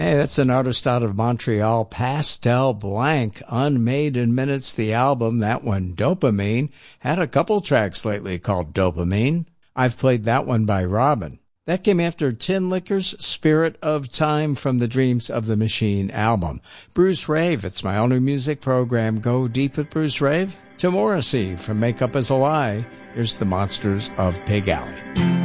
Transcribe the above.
Hey, that's an artist out of Montreal, Pastel Blanc, Unmade in Minutes, the album. That one, Dopamine, had a couple tracks lately called Dopamine. I've played that one by Robin. That came after Tin Liquor's Spirit of Time from the Dreams of the Machine album. Bruce Rave, it's my only music program. Go deep with Bruce Rave. To Morrissey from Makeup Is a Lie, here's the Monsters of Pig Alley.